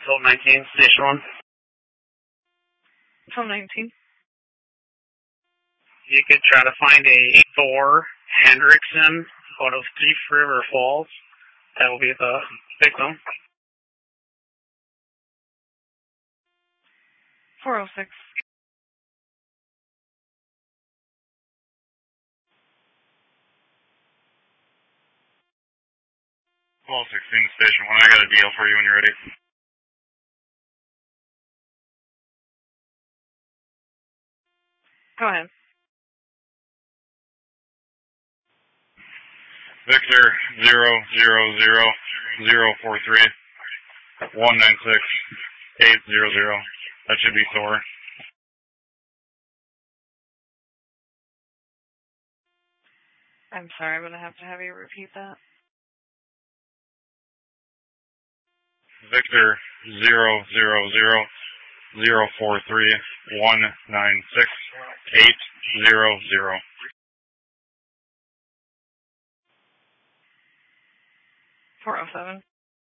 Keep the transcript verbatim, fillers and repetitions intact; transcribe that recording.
twelve nineteen, Station one. twelve nineteen. You could try to find a Thor Hendrickson out of Thief River Falls. That will be the victim. four oh six. twelve sixteen, Station one. I got a deal for you when you're ready. Go ahead. Victor zero zero zero zero four three one nine six eight zero zero. That should be Thor. I'm sorry, I'm going to have to have you repeat that. Victor zero zero zero zero four three one nine six eight zero zero. four oh seven.